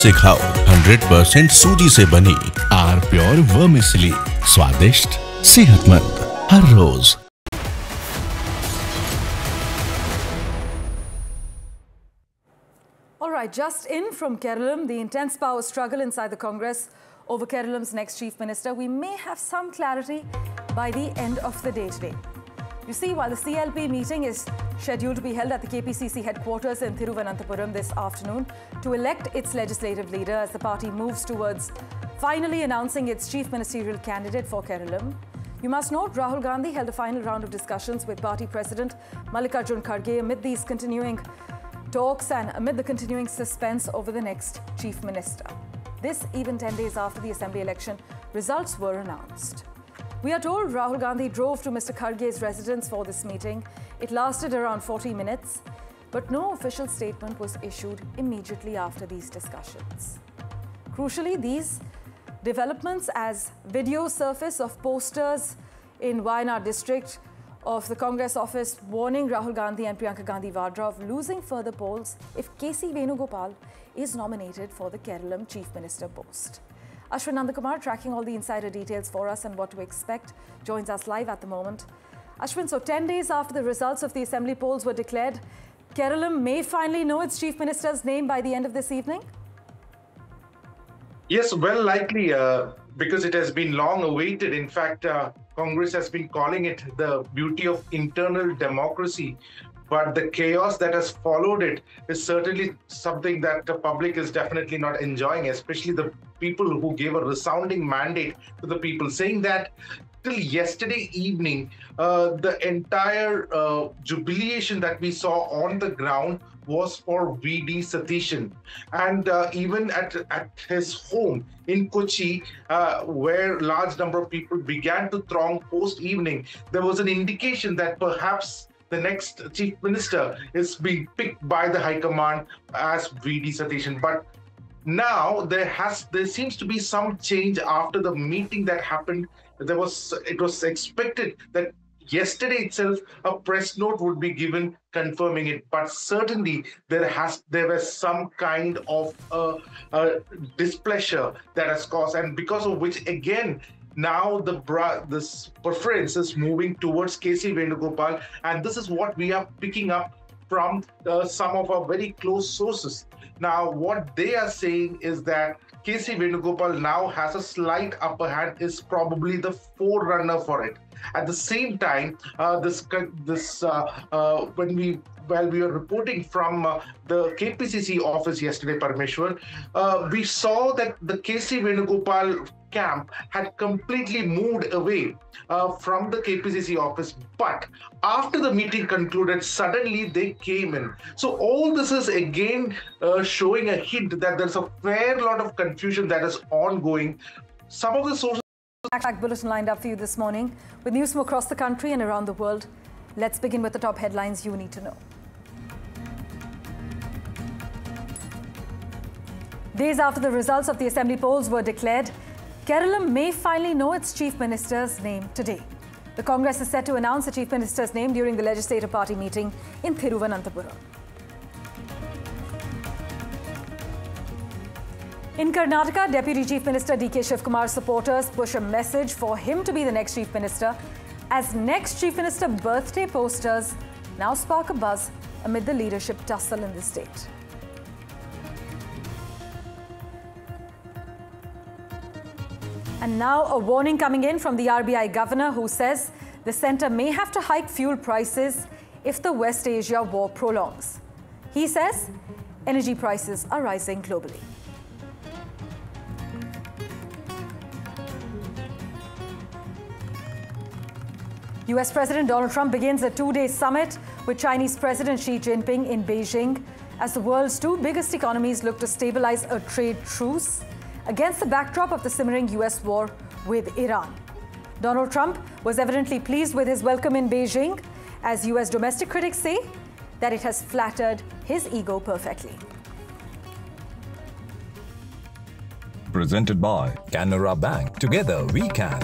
से खाओ 100% सूजी से बनी आर प्योर वर्मिसेली, स्वादिष्ट सेहतमंद हर रोज। All right, just in from Keralam, the intense power struggle inside the Congress over Keralam's next chief minister. We may have some clarity by the end of the day today. You see, while the CLP meeting is scheduled to be held at the KPCC headquarters in Thiruvananthapuram this afternoon to elect its legislative leader as the party moves towards finally announcing its chief ministerial candidate for Keralam, you must note Rahul Gandhi held a final round of discussions with party president Mallikarjun Kharge amid these continuing talks and amid the continuing suspense over the next chief minister. This even 10 days after the assembly election results were announced. We are told Rahul Gandhi drove to Mr. Kharge's residence for this meeting. It lasted around 40 minutes, but no official statement was issued immediately after these discussions. Crucially, these developments as videos surface of posters in Wayanad district of the Congress office warning Rahul Gandhi and Priyanka Gandhi Vadra of losing further polls if KC Venugopal is nominated for the Keralam Chief Minister post. Ashwin Nandakumar, tracking all the insider details for us and what to expect, joins us live at the moment. Ashwin, so 10 days after the results of the assembly polls were declared, Keralam may finally know its chief minister's name by the end of this evening? Yes, well, likely, because it has been long awaited. In fact, Congress has been calling it the beauty of internal democracy. But the chaos that has followed it is certainly something that the public is definitely not enjoying, especially the people who gave a resounding mandate to the people, saying that till yesterday evening, the entire jubilation that we saw on the ground was for V.D. Satishan. And even at his home in Kochi, where large number of people began to throng post-evening, there was an indication that perhaps the next chief minister is being picked by the High Command as V.D. Satishan. But now there seems to be some change after the meeting that happened. It was expected that yesterday itself a press note would be given confirming it, but certainly there was some kind of displeasure that has caused, and because of which again now this preference is moving towards KC Venugopal, and this is what we are picking up from some of our very close sources. Now, what they are saying is that KC Venugopal now has a slight upper hand, is probably the forerunner for it. At the same time, while we were reporting from the KPCC office yesterday, Parameshwar, we saw that the KC Venugopal camp had completely moved away from the KPCC office. But after the meeting concluded, suddenly they came in. So all this is again showing a hint that there's a fair lot of confusion that is ongoing. Some of the sources. Fact bulletin lined up for you this morning with news from across the country and around the world. Let's begin with the top headlines you need to know. Days after the results of the assembly polls were declared, Keralam may finally know its chief minister's name today. The Congress is set to announce the chief minister's name during the legislative party meeting in Thiruvananthapuram. In Karnataka, Deputy Chief Minister D.K. Shivkumar's supporters push a message for him to be the next chief minister, as next chief minister birthday posters now spark a buzz amid the leadership tussle in the state. And now a warning coming in from the RBI governor, who says the centre may have to hike fuel prices if the West Asia war prolongs. He says energy prices are rising globally. US President Donald Trump begins a two-day summit with Chinese President Xi Jinping in Beijing as the world's two biggest economies look to stabilize a trade truce against the backdrop of the simmering US war with Iran. Donald Trump was evidently pleased with his welcome in Beijing, as US domestic critics say that it has flattered his ego perfectly. Presented by Canara Bank. Together we can.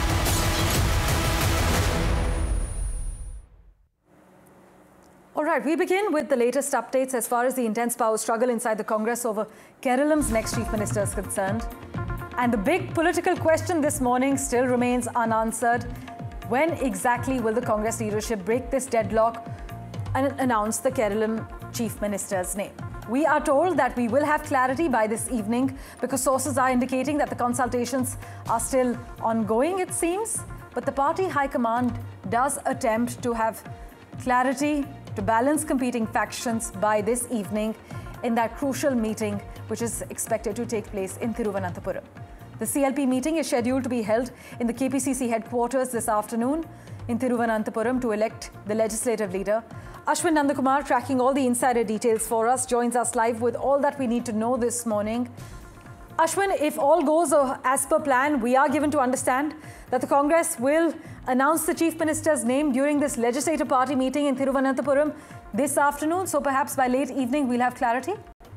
All right, we we begin with the latest updates as far as the intense power struggle inside the Congress over Kerala's next chief minister is concerned. And the big political question this morning still remains unanswered. When exactly will the Congress leadership break this deadlock and announce the Kerala chief minister's name? We are told that we will have clarity by this evening because sources are indicating that the consultations are still ongoing, it seems. But the party high command does attempt to have clarity to balance competing factions by this evening in that crucial meeting which is expected to take place in Thiruvananthapuram. The CLP meeting is scheduled to be held in the KPCC headquarters this afternoon in Thiruvananthapuram to elect the legislative leader. Ashwin Nandakumar, tracking all the insider details for us, joins us live with all that we need to know this morning. Ashwin, if all goes as per plan, we are given to understand that the Congress will announce the Chief Minister's name during this legislative party meeting in Thiruvananthapuram this afternoon. So perhaps by late evening, we'll have clarity?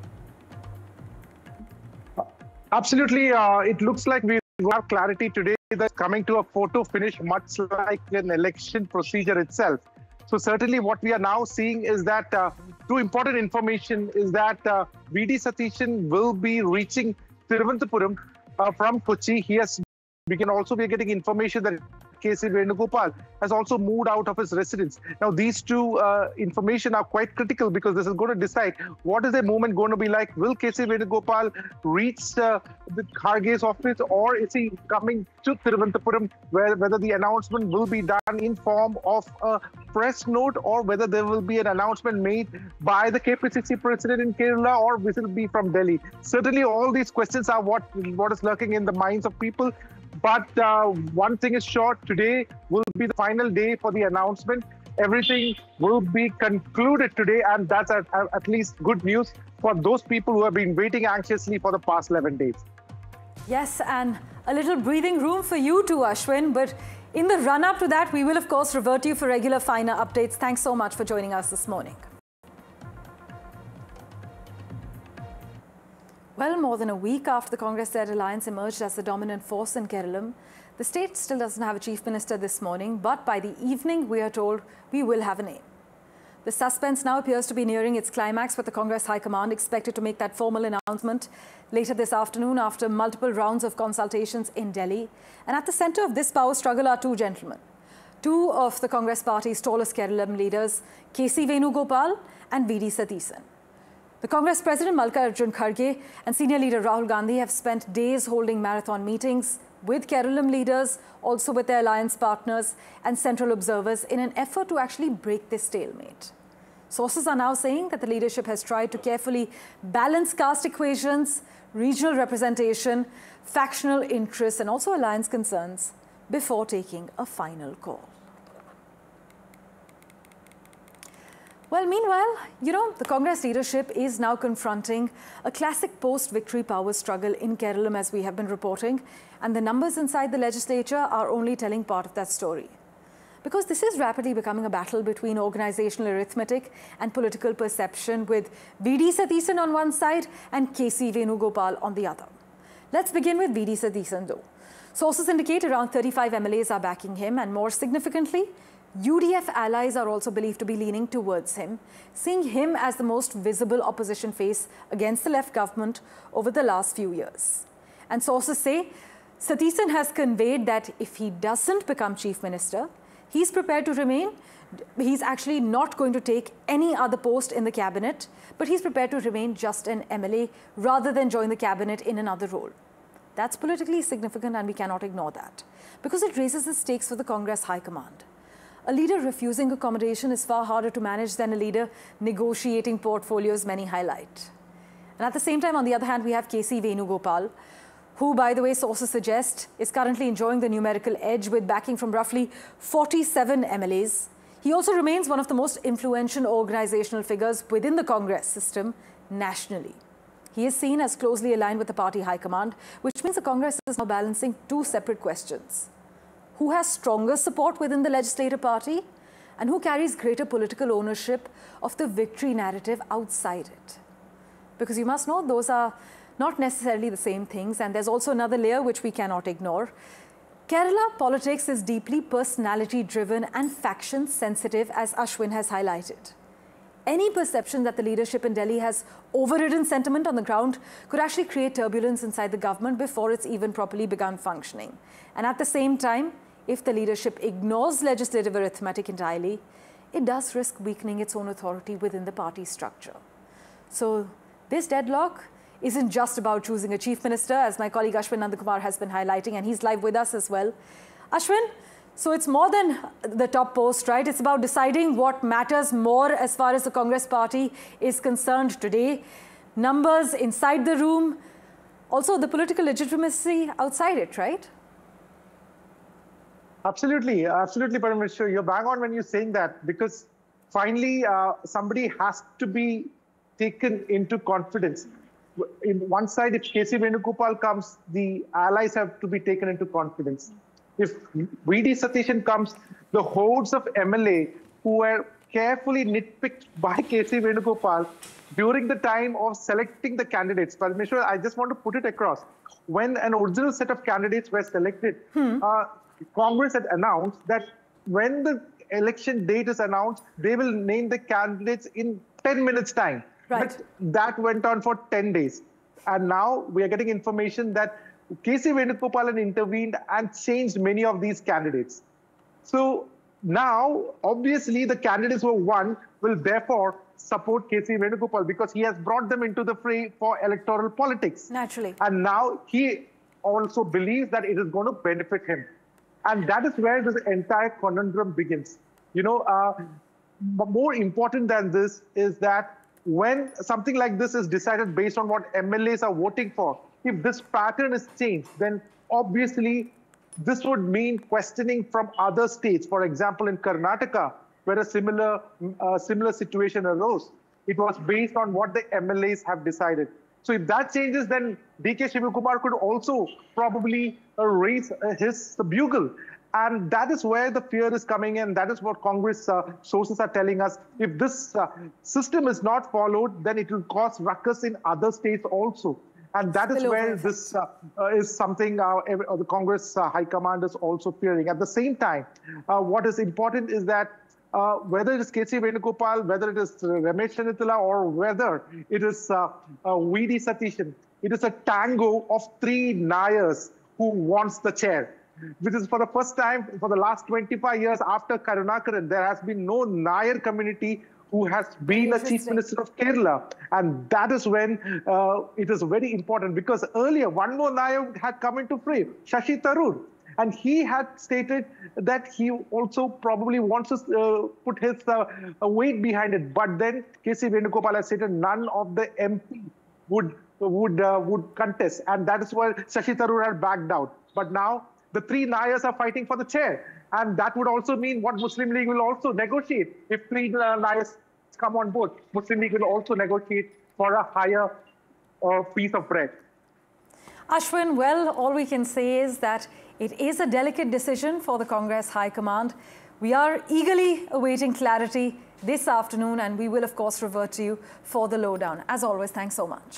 Absolutely. It looks like we have clarity today that's coming to a photo finish, much like an election procedure itself. So certainly what we are now seeing is that two important information is that V.D. Satheesan will be reaching Thiruvananthapuram from Kochi. We can also be getting information that K.C. Venugopal has also moved out of his residence. Now, these two information are quite critical because this is going to decide what is the movement going to be like. Will K.C. Venugopal reach the Kharge's office, or is he coming to Thiruvananthapuram, whether the announcement will be done in form of a press note or whether there will be an announcement made by the KPCC president in Kerala, or will it be from Delhi? Certainly, all these questions are what is lurking in the minds of people. But one thing is sure, today will be the final day for the announcement. Everything will be concluded today, and that's at least good news for those people who have been waiting anxiously for the past 11 days. Yes, and a little breathing room for you too, Ashwin. But in the run-up to that, we will, of course, revert to you for regular finer updates. Thanks so much for joining us this morning. Well, more than a week after the Congress-led alliance emerged as the dominant force in Kerala, the state still doesn't have a chief minister this morning, but by the evening, we are told we will have a name. The suspense now appears to be nearing its climax, with the Congress High Command expected to make that formal announcement later this afternoon after multiple rounds of consultations in Delhi. And at the center of this power struggle are two gentlemen, two of the Congress party's tallest Kerala leaders, K.C. Venugopal and V.D. Satheesan. The Congress President Mallikarjun Kharge and senior leader Rahul Gandhi have spent days holding marathon meetings with Kerala leaders, also with their alliance partners and central observers in an effort to actually break this stalemate. Sources are now saying that the leadership has tried to carefully balance caste equations, regional representation, factional interests and also alliance concerns before taking a final call. Well, meanwhile, the Congress leadership is now confronting a classic post-victory power struggle in Kerala, as we have been reporting, and the numbers inside the legislature are only telling part of that story. Because this is rapidly becoming a battle between organizational arithmetic and political perception, with V.D. Satheesan on one side and K.C. Venugopal on the other. Let's begin with V.D. Satheesan, though. Sources indicate around 35 MLAs are backing him, and more significantly, UDF allies are also believed to be leaning towards him, seeing him as the most visible opposition face against the left government over the last few years. And sources say Satheesan has conveyed that if he doesn't become chief minister, he's prepared to remain. He's actually not going to take any other post in the cabinet, but he's prepared to remain just an MLA rather than join the cabinet in another role. That's politically significant, and we cannot ignore that because it raises the stakes for the Congress High Command. A leader refusing accommodation is far harder to manage than a leader negotiating portfolios, many highlight. And at the same time, on the other hand, we have K.C. Venugopal, who, by the way, sources suggest is currently enjoying the numerical edge with backing from roughly 47 MLAs. He also remains one of the most influential organizational figures within the Congress system nationally. He is seen as closely aligned with the party high command, which means the Congress is now balancing two separate questions. Who has stronger support within the legislative party, and who carries greater political ownership of the victory narrative outside it? Because you must know those are not necessarily the same things, and there's also another layer which we cannot ignore. Kerala politics is deeply personality-driven and faction-sensitive, as Ashwin has highlighted. any perception that the leadership in Delhi has overridden sentiment on the ground could actually create turbulence inside the government before it's even properly begun functioning. And at the same time, if the leadership ignores legislative arithmetic entirely, it does risk weakening its own authority within the party structure. So this deadlock isn't just about choosing a chief minister, as my colleague Ashwin Nandakumar has been highlighting, and he's live with us as well. Ashwin, so it's more than the top post, right? It's about deciding what matters more as far as the Congress party is concerned today. Numbers inside the room, also the political legitimacy outside it, right? Absolutely, absolutely, Parameshwar. You're bang on when you're saying that, because finally somebody has to be taken into confidence. In one side, if KC Venugopal comes, the allies have to be taken into confidence. If V.D. Satishan comes, the hordes of MLA who were carefully nitpicked by KC Venugopal during the time of selecting the candidates. Parameshwar, I just want to put it across. When an original set of candidates were selected, Congress had announced that when the election date is announced, they will name the candidates in 10 minutes time. Right. But that went on for 10 days. And now we are getting information that KC Venugopal intervened and changed many of these candidates. So now, obviously, the candidates who won will therefore support KC Venugopal because he has brought them into the fray for electoral politics. Naturally. And now he also believes that it is going to benefit him. And that is where this entire conundrum begins. You know, more important than this is that when something like this is decided based on what MLAs are voting for, if this pattern is changed, then obviously this would mean questioning from other states. For example, in Karnataka, where a similar situation arose, it was based on what the MLAs have decided. So if that changes, then D.K. Shivakumar could also probably raise his bugle. And that is where the fear is coming in. That is what Congress sources are telling us. If this system is not followed, then it will cause ruckus in other states also. And that is where this is something the Congress High Command is also fearing. At the same time, what is important is that whether it is KC Venugopal, whether it is Ramesh Chennithila, or whether it is V.D. Satishan, it is a tango of three Nayars who wants the chair. Which is for the first time for the last 25 years after Karunakaran, there has been no Nayar community who has been a chief minister of Kerala. And that is when it is very important, because earlier one more Nayar had come into fray, Shashi Tharoor. And he had stated that he also probably wants to put his weight behind it. But then KC Venugopal has stated none of the MP would contest. And that is why Shashi Tharoor had backed out. But now the three Nayars are fighting for the chair. And that would also mean what Muslim League will also negotiate. If three Nayars come on board, Muslim League will also negotiate for a higher piece of bread. Ashwin, well, all we can say is that it is a delicate decision for the Congress High Command. We are eagerly awaiting clarity this afternoon, and we will, of course, revert to you for the lowdown. As always, thanks so much.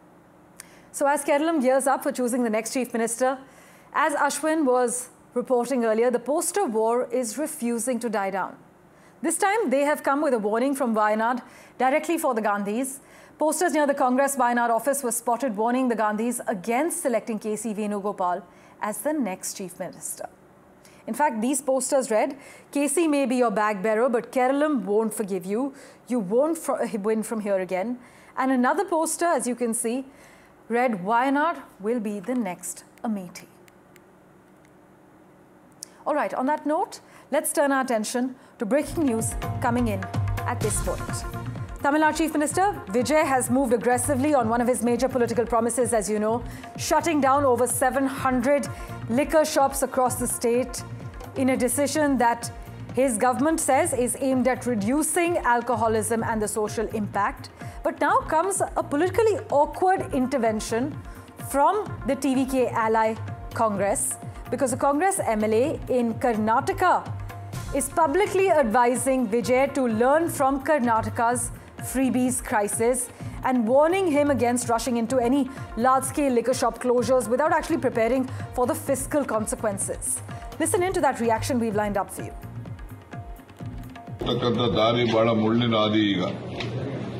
So as Keralam gears up for choosing the next Chief Minister, as Ashwin was reporting earlier, the poster war is refusing to die down. This time, they have come with a warning from Wayanad directly for the Gandhis. Posters near the Congress Wayanad office were spotted warning the Gandhis against selecting KC Venugopal as the next Chief Minister. In fact, these posters read, KC may be your bag bearer, but Keralam won't forgive you. You won't win from here again. And another poster, as you can see, read, Wayanad will be the next Amethi. All right, on that note, let's turn our attention to breaking news coming in at this point. Tamil Nadu Chief Minister Vijay has moved aggressively on one of his major political promises, as you know, shutting down over 700 liquor shops across the state in a decision that his government says is aimed at reducing alcoholism and the social impact. But now comes a politically awkward intervention from the TVK ally Congress, because the Congress MLA in Karnataka is publicly advising Vijay to learn from Karnataka's freebies crisis and warning him against rushing into any large-scale liquor shop closures without actually preparing for the fiscal consequences. Listen in to that reaction we've lined up for you. ತಕ್ಕಂತ ದಾರಿ ಬಹಳ ಮುಳ್ಳಿನ ಹಾದಿ ಈಗ